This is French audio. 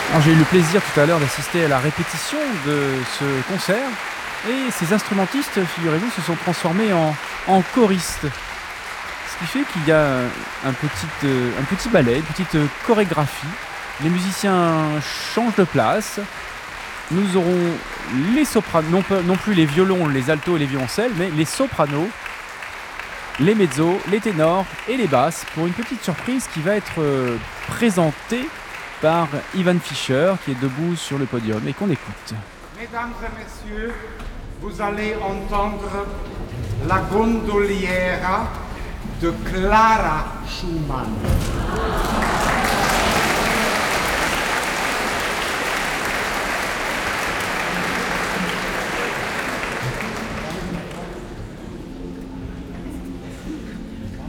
Alors, j'ai eu le plaisir tout à l'heure d'assister à la répétition de ce concert et ces instrumentistes, figurez-vous, se sont transformés en choristes. Ce qui fait qu'il y a un petit ballet, une petite chorégraphie. Les musiciens changent de place. Nous aurons les sopranos, non plus les violons, les altos et les violoncelles, mais les sopranos, les mezzos, les ténors et les basses pour une petite surprise qui va être présentée par Ivan Fischer qui est debout sur le podium et qu'on écoute. Mesdames et messieurs, vous allez entendre la gondoliera de Clara Schumann.